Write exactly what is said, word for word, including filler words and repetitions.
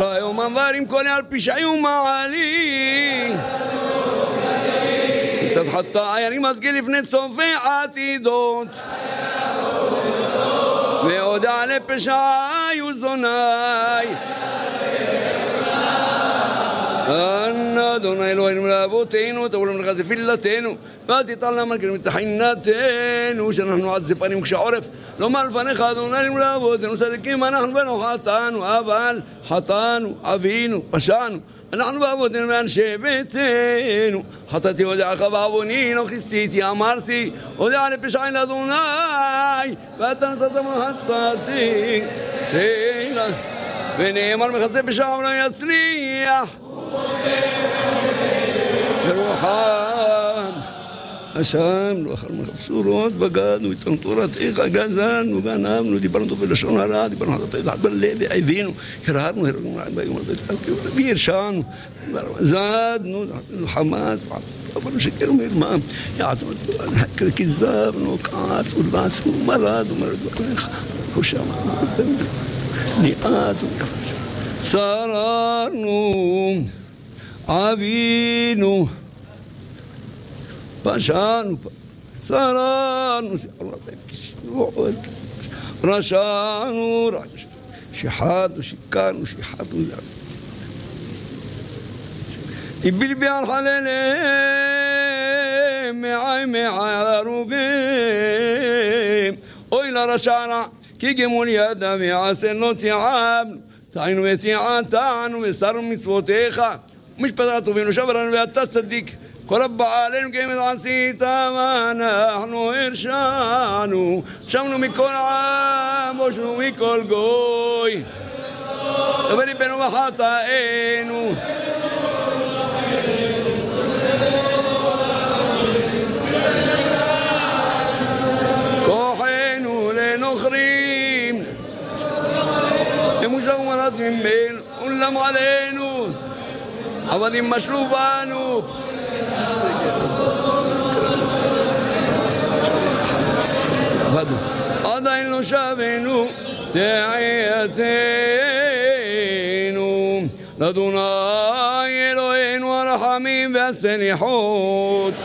היום עברים כל על פשעי ומעלי קצת חטאי אני מזכיר לפני צופי עתידות והודע לפשעי וזדוני אנא אדוני אלוהינו לאבותינו תבוא לך תפילתנו ואל תטל מלכנו מתחינתנו שאנחנו עזי פנים כשעורף לומר לפניך אדוני אלוהינו לאבותינו צדיקים אנחנו ולא חטאנו אבל חטאנו עווינו פשענו אנחנו ואבותינו ואנשי ביתנו חטאתי הודעך בעווני לא כיסיתי אמרתי הודע לפשעי לאדוני ואתה נתת מחטאתי ונאמר מכסה פשע ולא יצליח ורוחם אשמנו אחר מחסורות בגדנו איתנו תורתך גזלנו גנבנו דיברנו בלשון הרע דיברנו חטאתי תחת בלב ועיבינו הרהרנו הרהרנו ביום והרשענו זדנו חמאס אבל שקר מרמה יעצנו כזבנו כעס ולבעסנו מרד ומרד וכך חושם ניאזנו שררנו עווינו פשענו שררנו רשענו שיחדנו שיקרנו שיחדנו איביל ביער חלליהם מעי מעי הרוגים אוי לרשענה כי גמול ידה ויעשה לא תיעבנו ציינו ותיעתנו וסרנו מצוותיך משפטת טובינו שברנו ואתה צדיק כל הבא עלינו כמת עשית ואנחנו הרשענו שמנו מכל עם ושנו מכל גוי וריבנו וחטאינו כוחנו לנוכרים מושג ומרד ממנו עולם עלינו עבדים משלו בנו עדיין לא שבנו תעייתנו לאדוני אלוהינו הרחמים והסליחות